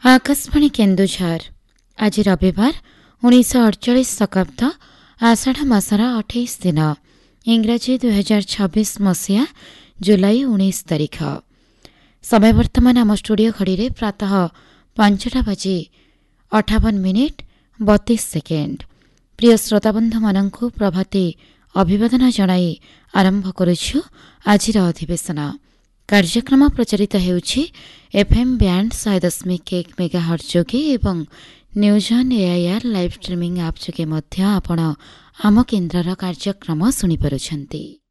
आकाशवाणी केन्दुझर आज रविवार 1948 शकाब्द आषाढ़ मासर 28 दिन इंग्राजी 2026 मसीहा जुलाई 19 तारिख। समय वर्तमान आम स्टूडियो घड़ी में प्रातः 5:58 32 सेकेंड। प्रिय श्रोताबंधु मानंकु प्रभाती अभिवादन जणाई आरंभ करुछु आजिर अधिवेशन। कार्यक्रम प्रचारित हेउछि एफएम बैंड 100.1 मेगाहर्ट्ज जोगे एवं news on AIR live streaming app जोगे मध्य आपण आम केन्द्रर कार्यक्रम सुनि पारुछन्ति।